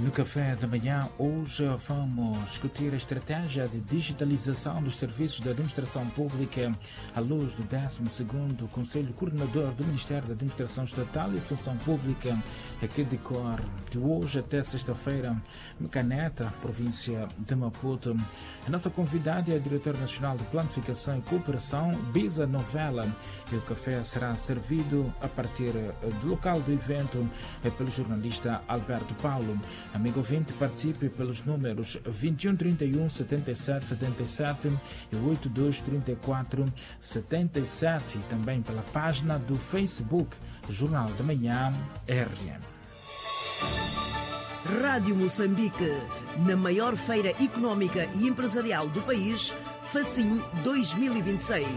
No café da manhã, hoje vamos discutir a estratégia de digitalização dos serviços da administração pública à luz do 12º Conselho Coordenador do Ministério da Administração Estatal e Função Pública, que decorre de hoje até sexta-feira, em Caneta, província de Maputo. A nossa convidada é a Diretora Nacional de Planificação e Cooperação, Bisa Novela, e o café será servido a partir do local do evento pelo jornalista Alberto Paulo. Amigo ouvinte, participe pelos números 21 31 77 77 e 82 34 77 e também pela página do Facebook Jornal da Manhã RN. Rádio Moçambique, na maior feira económica e empresarial do país, Facim 2026.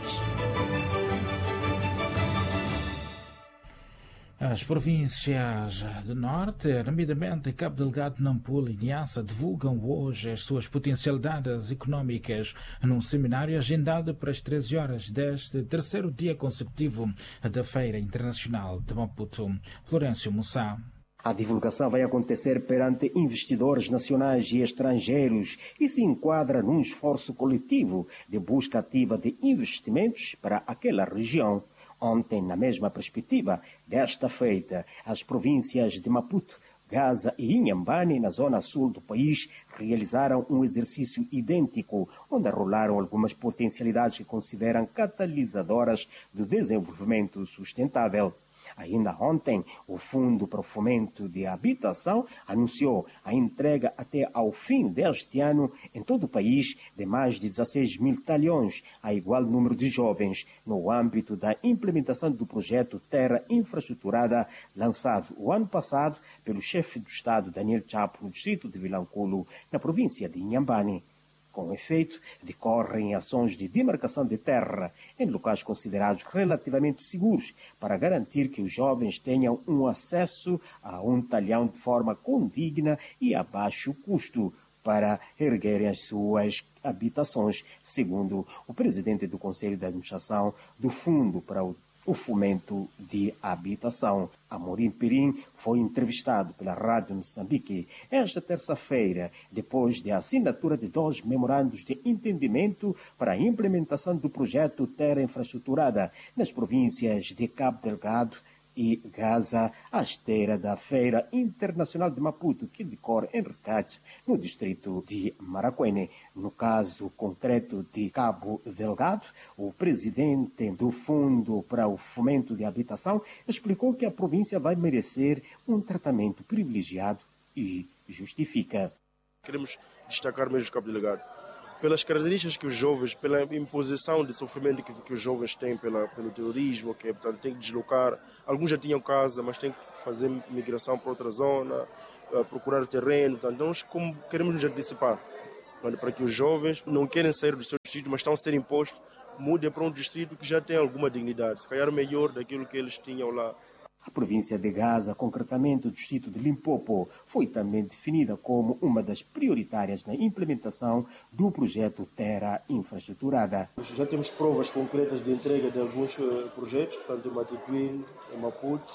As províncias do Norte, nomeadamente Cabo Delgado, Nampula e Niassa, divulgam hoje as suas potencialidades económicas num seminário agendado para as 13 horas deste terceiro dia consecutivo da Feira Internacional de Maputo. Florencio Mussá. A divulgação vai acontecer perante investidores nacionais e estrangeiros e se enquadra num esforço coletivo de busca ativa de investimentos para aquela região. Ontem, na mesma perspectiva, desta feita, as províncias de Maputo, Gaza e Inhambane, na zona sul do país, realizaram um exercício idêntico, onde arrolaram algumas potencialidades que consideram catalisadoras do desenvolvimento sustentável. Ainda ontem, o Fundo para o Fomento de Habitação anunciou a entrega até ao fim deste ano, em todo o país, de mais de 16 mil talhões, a igual número de jovens, no âmbito da implementação do projeto Terra Infraestruturada, lançado o ano passado pelo chefe do Estado, Daniel Chapo, no distrito de Vilanculo, na província de Inhambane. Com efeito, decorrem ações de demarcação de terra em locais considerados relativamente seguros para garantir que os jovens tenham um acesso a um talhão de forma condigna e a baixo custo para erguerem as suas habitações, segundo o presidente do Conselho de Administração do Fundo para o Fomento de Habitação. Amorim Perim foi entrevistado pela Rádio Moçambique esta terça-feira, depois da assinatura de 2 memorandos de entendimento para a implementação do projeto Terra Infraestruturada nas províncias de Cabo Delgado e Gaza, à esteira da Feira Internacional de Maputo, que decorre em Recate, no distrito de Maracuene. No caso concreto de Cabo Delgado, o presidente do Fundo para o Fomento de Habitação explicou que a província vai merecer um tratamento privilegiado e justifica. Queremos destacar mesmo o Cabo Delgado pelas características que os jovens, pela imposição de sofrimento que os jovens têm pelo terrorismo, que portanto, têm que deslocar. Alguns já tinham casa, mas têm que fazer migração para outra zona, procurar terreno. Portanto, nós como queremos nos antecipar para que os jovens não querem sair dos seus distritos, mas estão a ser impostos, mudem para um distrito que já tem alguma dignidade, se calhar melhor daquilo que eles tinham lá. A província de Gaza, concretamente o distrito de Limpopo, foi também definida como uma das prioritárias na implementação do projeto Terra Infraestruturada. Já temos provas concretas de entrega de alguns projetos, tanto em Matituíne, em Maputo.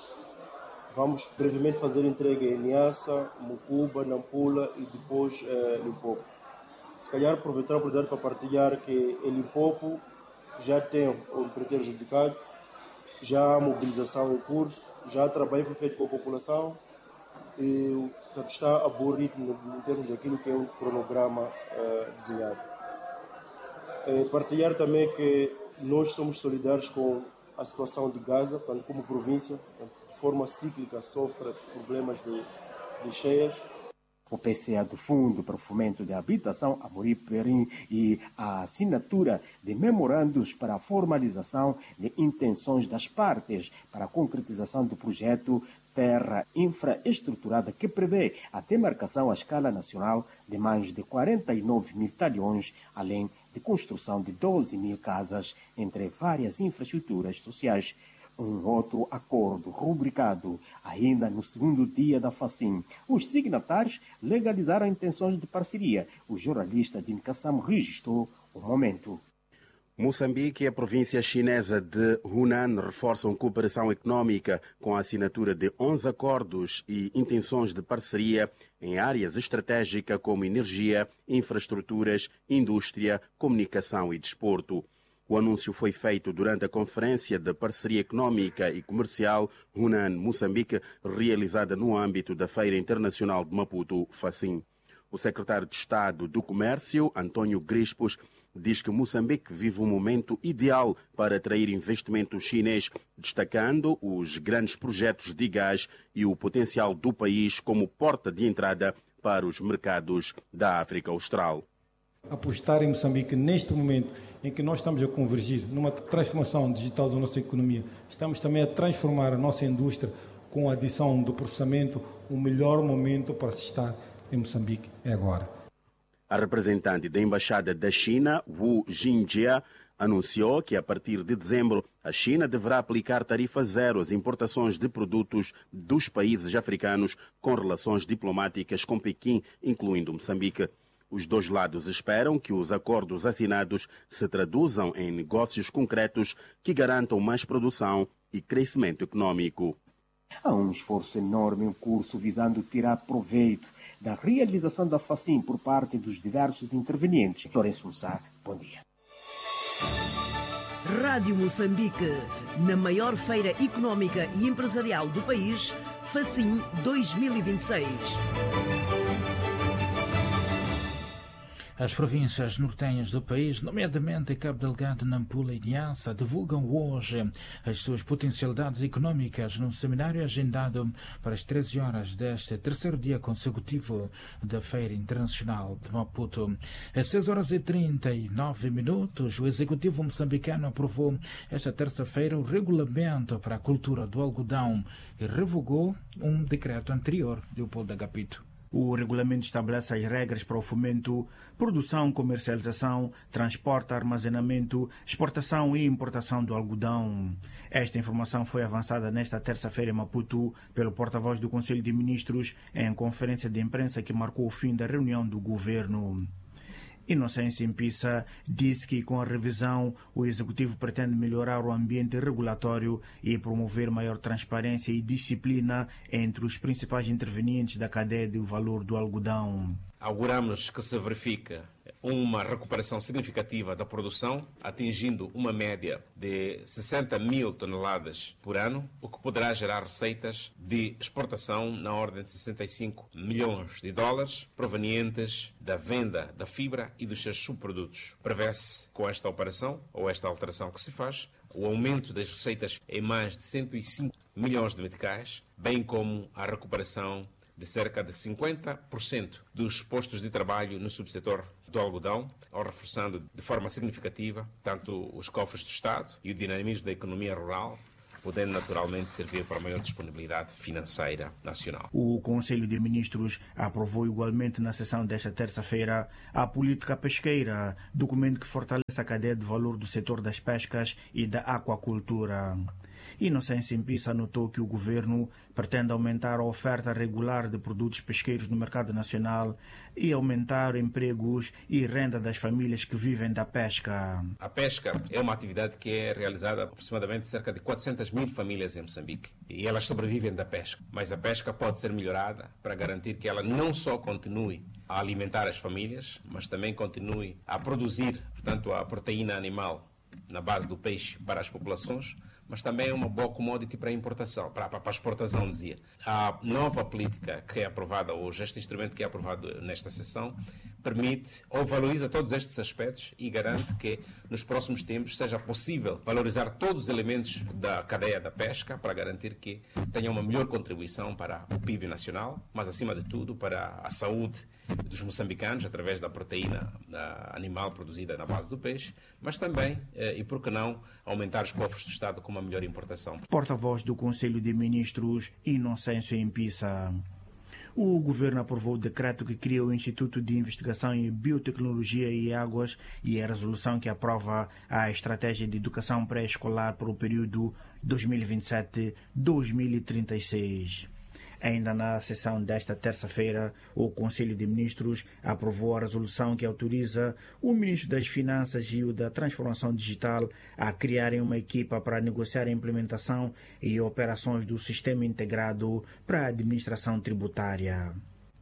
Vamos brevemente fazer entrega em Niassa, Mucuba, Nampula e depois Limpopo. Se calhar aproveitar a oportunidade para partilhar que em Limpopo já tem um empreiteiro adjudicado, já há mobilização em curso, já trabalho foi feito com a população e portanto, está a bom ritmo em termos daquilo que é o cronograma desenhado. Partilhar também que nós somos solidários com a situação de Gaza, portanto, como província, portanto, de forma cíclica sofre problemas de cheias. O PCA do Fundo para o Fomento de Habitação, Amorim Perim, e a assinatura de memorandos para a formalização de intenções das partes para a concretização do projeto Terra Infraestruturada, que prevê a demarcação à escala nacional de mais de 49 mil talhões, além de construção de 12 mil casas, entre várias infraestruturas sociais. Um outro acordo rubricado ainda no segundo dia da Facim. Os signatários legalizaram intenções de parceria. O jornalista Dino Kassam registrou o momento. Moçambique e a província chinesa de Hunan reforçam cooperação econômica com a assinatura de 11 acordos e intenções de parceria em áreas estratégicas como energia, infraestruturas, indústria, comunicação e desporto. O anúncio foi feito durante a Conferência de Parceria Econômica e Comercial Hunan-Moçambique, realizada no âmbito da Feira Internacional de Maputo, FACIM. O secretário de Estado do Comércio, António Grispos, diz que Moçambique vive um momento ideal para atrair investimento chinês, destacando os grandes projetos de gás e o potencial do país como porta de entrada para os mercados da África Austral. Apostar em Moçambique neste momento em que nós estamos a convergir numa transformação digital da nossa economia, estamos também a transformar a nossa indústria com a adição do processamento, o melhor momento para se estar em Moçambique é agora. A representante da Embaixada da China, Wu Jingjia, anunciou que a partir de dezembro a China deverá aplicar tarifa zero às importações de produtos dos países africanos com relações diplomáticas com Pequim, incluindo Moçambique. Os dois lados esperam que os acordos assinados se traduzam em negócios concretos que garantam mais produção e crescimento econômico. Há um esforço enorme em curso visando tirar proveito da realização da FACIM por parte dos diversos intervenientes. Lourenço Mussá, bom dia. Rádio Moçambique, na maior feira económica e empresarial do país, FACIM 2026. As províncias nortenhas do país, nomeadamente Cabo Delgado, Nampula e Niassa, divulgam hoje as suas potencialidades econômicas num seminário agendado para as 13 horas deste terceiro dia consecutivo da Feira Internacional de Maputo. Às 6 horas e 39 minutos, o Executivo moçambicano aprovou esta terça-feira o regulamento para a cultura do algodão e revogou um decreto anterior, Leopoldo Agapito. O regulamento estabelece as regras para o fomento, produção, comercialização, transporte, armazenamento, exportação e importação do algodão. Esta informação foi avançada nesta terça-feira em Maputo pelo porta-voz do Conselho de Ministros em conferência de imprensa que marcou o fim da reunião do governo. Inocêncio Mpisa disse que com a revisão o Executivo pretende melhorar o ambiente regulatório e promover maior transparência e disciplina entre os principais intervenientes da cadeia de valor do algodão. Auguramos que se verifique uma recuperação significativa da produção, atingindo uma média de 60 mil toneladas por ano, o que poderá gerar receitas de exportação na ordem de 65 milhões de dólares, provenientes da venda da fibra e dos seus subprodutos. Prevê-se, com esta operação, ou esta alteração que se faz, o aumento das receitas em mais de 105 milhões de meticais, bem como a recuperação de cerca de 50% dos postos de trabalho no subsetor do algodão, ou reforçando de forma significativa tanto os cofres do Estado e o dinamismo da economia rural, podendo naturalmente servir para a maior disponibilidade financeira nacional. O Conselho de Ministros aprovou igualmente na sessão desta terça-feira a política pesqueira, documento que fortalece a cadeia de valor do setor das pescas e da aquacultura. Inocêncio Mpisa anotou que o governo pretende aumentar a oferta regular de produtos pesqueiros no mercado nacional e aumentar empregos e renda das famílias que vivem da pesca. A pesca é uma atividade que é realizada por aproximadamente cerca de 400 mil famílias em Moçambique e elas sobrevivem da pesca. Mas a pesca pode ser melhorada para garantir que ela não só continue a alimentar as famílias, mas também continue a produzir, portanto, a proteína animal na base do peixe para as populações, mas também é uma boa commodity para a importação, para a exportação, dizia. A nova política que é aprovada hoje, este instrumento que é aprovado nesta sessão, permite ou valoriza todos estes aspectos e garante que nos próximos tempos seja possível valorizar todos os elementos da cadeia da pesca para garantir que tenha uma melhor contribuição para o PIB nacional, mas acima de tudo para a saúde dos moçambicanos através da proteína animal produzida na base do peixe, mas também, e por que não, aumentar os cofres do Estado com uma melhor importação. Porta-voz do Conselho de Ministros, Inocêncio Mpisa. O governo aprovou o decreto que cria o Instituto de Investigação em Biotecnologia e Águas e a resolução que aprova a estratégia de educação pré-escolar para o período 2027-2036. Ainda na sessão desta terça-feira, o Conselho de Ministros aprovou a resolução que autoriza o Ministro das Finanças e o da Transformação Digital a criarem uma equipa para negociar a implementação e operações do Sistema Integrado para a Administração Tributária.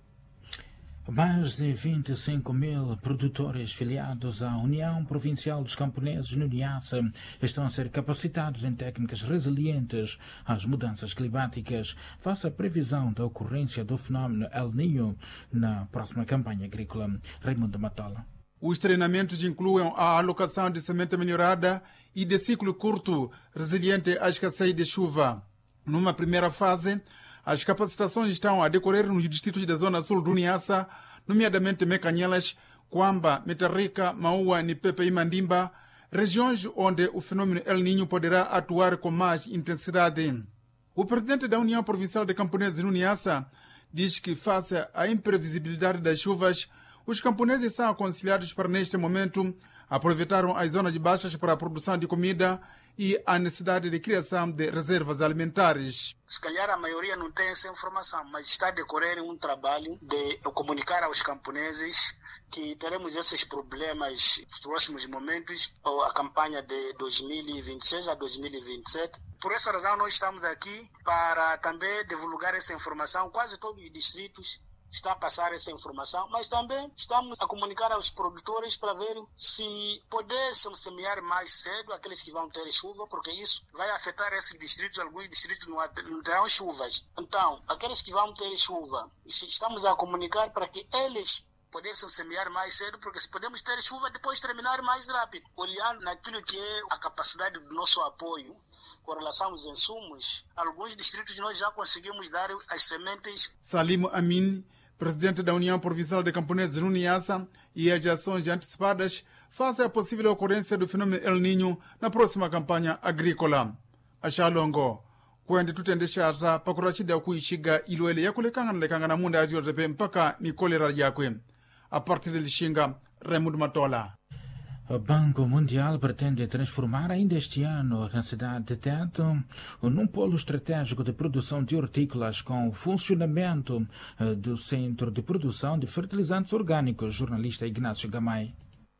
Mais de 25 mil produtores filiados à União Provincial dos Camponeses no Niassa estão a ser capacitados em técnicas resilientes às mudanças climáticas, face à previsão da ocorrência do fenómeno El Niño na próxima campanha agrícola. Raimundo Matola. Os treinamentos incluem a alocação de semente melhorada e de ciclo curto, resiliente à escassez de chuva. Numa primeira fase, as capacitações estão a decorrer nos distritos da Zona Sul do Niassa, nomeadamente Mecanhelas, Quamba, Metarrica, Maua, Nipepe e Mandimba, regiões onde o fenômeno El Niño poderá atuar com mais intensidade. O presidente da União Provincial de Camponeses no Niassa diz que, face à imprevisibilidade das chuvas, os camponeses são aconselhados para, neste momento, aproveitar as zonas baixas para a produção de comida e a necessidade de criação de reservas alimentares. Se calhar a maioria não tem essa informação, mas está a decorrer um trabalho de comunicar aos camponeses que teremos esses problemas nos próximos momentos, a campanha de 2026 a 2027. Por essa razão nós estamos aqui para também divulgar essa informação. Quase todos os distritos está a passar essa informação, mas também estamos a comunicar aos produtores para ver se pudéssemos semear mais cedo aqueles que vão ter chuva, porque isso vai afetar esses distritos. Alguns distritos não terão chuvas. Então, aqueles que vão ter chuva, estamos a comunicar para que eles pudessem semear mais cedo, porque se podemos ter chuva, depois terminar mais rápido. Olhando naquilo que é a capacidade do nosso apoio com relação aos insumos, alguns distritos nós já conseguimos dar as sementes. Salim Amin, presidente da União Provincial de Camponeses no Niassa, e as ações antecipadas face à possível ocorrência do fenômeno El Niño na próxima campanha agrícola. Achalongo, kwende tutendeshaza pakurachida kuishiga ilwele yakulekanga lekanga na munda aziorepe mpaka ni kolera yakwe. A partir de Lixinga, Raimundo Matola. O Banco Mundial pretende transformar ainda este ano na cidade de Tete num polo estratégico de produção de hortícolas com o funcionamento do Centro de Produção de Fertilizantes Orgânicos. Jornalista Ignácio Gamay.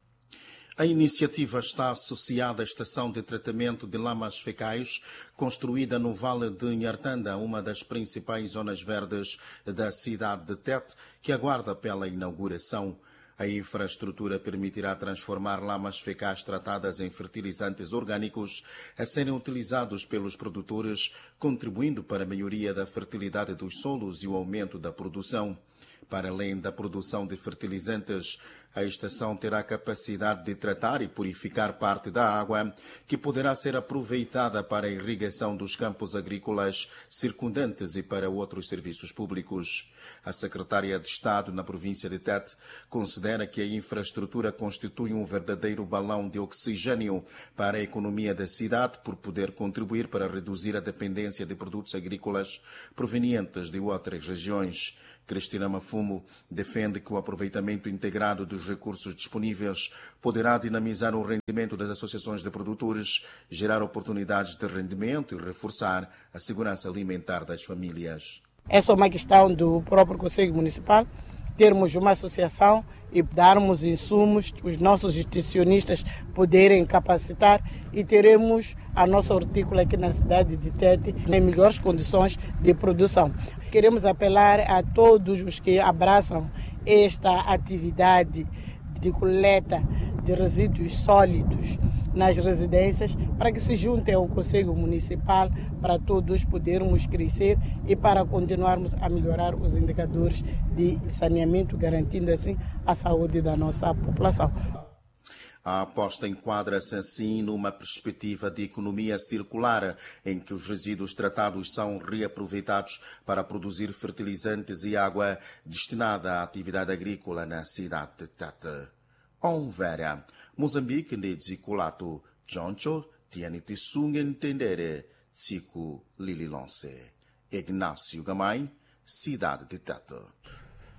A iniciativa está associada à estação de tratamento de lamas fecais, construída no Vale de Nhartanda, uma das principais zonas verdes da cidade de Tete, que aguarda pela inauguração. A infraestrutura permitirá transformar lamas fecais tratadas em fertilizantes orgânicos a serem utilizados pelos produtores, contribuindo para a melhoria da fertilidade dos solos e o aumento da produção. Para além da produção de fertilizantes, a estação terá capacidade de tratar e purificar parte da água que poderá ser aproveitada para a irrigação dos campos agrícolas circundantes e para outros serviços públicos. A secretária de Estado na província de Tete considera que a infraestrutura constitui um verdadeiro balão de oxigênio para a economia da cidade, por poder contribuir para reduzir a dependência de produtos agrícolas provenientes de outras regiões. Cristina Mafumo defende que o aproveitamento integrado dos recursos disponíveis poderá dinamizar o rendimento das associações de produtores, gerar oportunidades de rendimento e reforçar a segurança alimentar das famílias. É só uma questão do próprio Conselho Municipal termos uma associação e darmos insumos, os nossos nutricionistas poderem capacitar e teremos a nossa hortícola aqui na cidade de Tete em melhores condições de produção. Queremos apelar a todos os que abraçam esta atividade de coleta de resíduos sólidos nas residências para que se juntem ao Conselho Municipal para todos podermos crescer e para continuarmos a melhorar os indicadores de saneamento, garantindo assim a saúde da nossa população. A aposta enquadra-se assim numa perspectiva de economia circular, em que os resíduos tratados são reaproveitados para produzir fertilizantes e água destinada à atividade agrícola na cidade de Tete. Onvera, Moçambique de Zicolato, Joncho, Tianiti Sung Entendere, Tsiku Lililonse. Ignácio Gamay, cidade de Tete.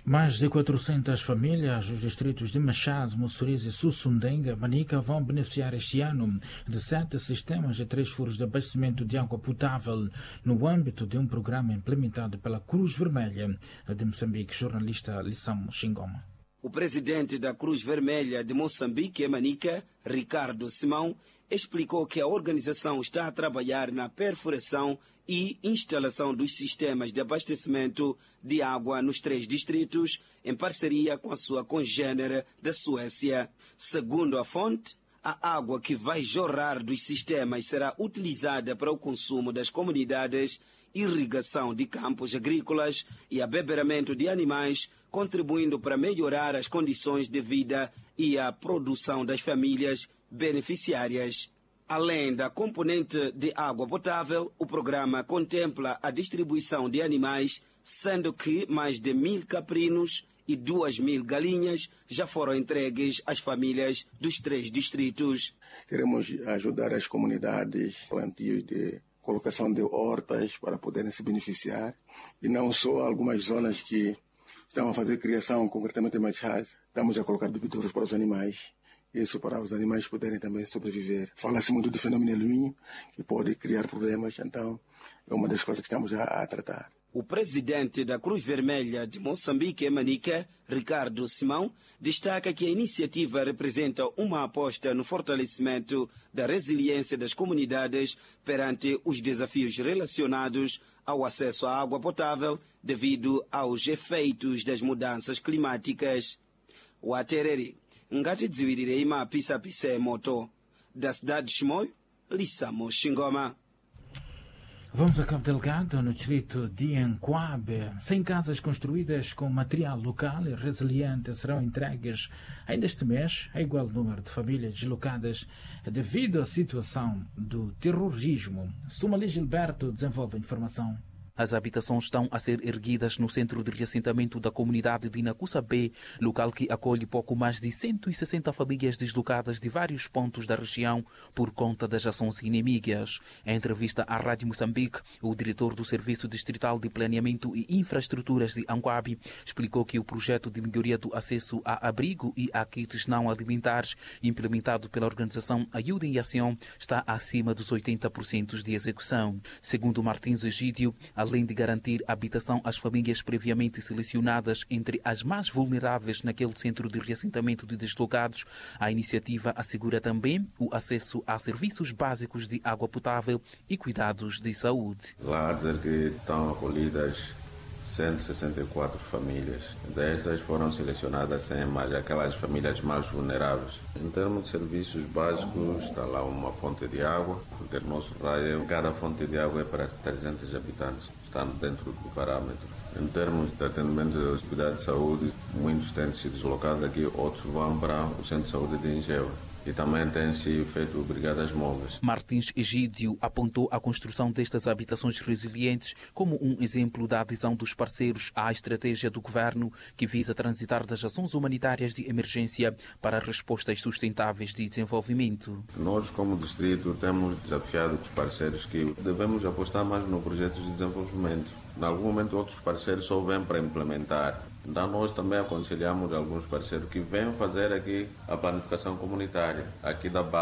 Mais de 400 famílias dos distritos de Machado, Mussurize, Sussundenga, Manica vão beneficiar este ano de 7 sistemas de 3 furos de abastecimento de água potável no âmbito de um programa implementado pela Cruz Vermelha de Moçambique. Jornalista Lissamo Xingoma. O presidente da Cruz Vermelha de Moçambique, Manica, Ricardo Simão, explicou que a organização está a trabalhar na perfuração e instalação dos sistemas de abastecimento de água nos 3 distritos, em parceria com a sua congênere da Suécia. Segundo a fonte, a água que vai jorrar dos sistemas será utilizada para o consumo das comunidades, irrigação de campos agrícolas e abeberamento de animais, contribuindo para melhorar as condições de vida e a produção das famílias beneficiárias. Além da componente de água potável, o programa contempla a distribuição de animais, sendo que mais de 1.000 caprinos e 2.000 galinhas já foram entregues às famílias dos 3 distritos. Queremos ajudar as comunidades, plantios de colocação de hortas para poderem se beneficiar, e não só algumas zonas que estão a fazer criação, concretamente em Machado, estamos a colocar bebedouros para os animais. Isso para os animais poderem também sobreviver. Fala-se muito do fenômeno El Niño, que pode criar problemas, então é uma das coisas que estamos a tratar. O presidente da Cruz Vermelha de Moçambique, Manica, Ricardo Simão, destaca que a iniciativa representa uma aposta no fortalecimento da resiliência das comunidades perante os desafios relacionados ao acesso à água potável devido aos efeitos das mudanças climáticas. O Atereri ngati dziwirirei mapisa-pisa emoto. Da cidade de Chimoio, Lissamo Xingoma. Vamos a Cabo Delgado, no distrito de Ancoabe. 100 casas construídas com material local e resiliente serão entregues ainda este mês a igual número de famílias deslocadas devido à situação do terrorismo. Sumali Gilberto desenvolve a informação. As habitações estão a ser erguidas no centro de reassentamento da comunidade de Nakusa B, local que acolhe pouco mais de 160 famílias deslocadas de vários pontos da região por conta das ações inimigas. Em entrevista à Rádio Moçambique, o diretor do Serviço Distrital de Planeamento e Infraestruturas de Ancoabe explicou que o projeto de melhoria do acesso a abrigo e a kits não alimentares, implementado pela organização Ajuda em Ação, está acima dos 80% de execução. Segundo Martins Egídio, além de garantir habitação às famílias previamente selecionadas entre as mais vulneráveis naquele centro de reassentamento de deslocados, a iniciativa assegura também o acesso a serviços básicos de água potável e cuidados de saúde. Lá a dizer que estão acolhidas 164 famílias. Destas foram selecionadas 100 mais aquelas famílias mais vulneráveis. Em termos de serviços básicos, está lá uma fonte de água, porque no nosso raio, cada fonte de água é para 300 habitantes, estando dentro do parâmetro. Em termos de atendimento aos cuidados de saúde, muitos têm se deslocado aqui, outros vão para o Centro de Saúde de Ingeu. E também tem-se feito brigadas móveis. Martins Egídio apontou a construção destas habitações resilientes como um exemplo da adesão dos parceiros à estratégia do governo que visa transitar das ações humanitárias de emergência para respostas sustentáveis de desenvolvimento. Nós, como distrito, temos desafiado os parceiros que devemos apostar mais no projeto de desenvolvimento. Em algum momento, outros parceiros só vêm para implementar. Então, nós também aconselhamos alguns parceiros que venham fazer aqui a planificação comunitária, aqui da base.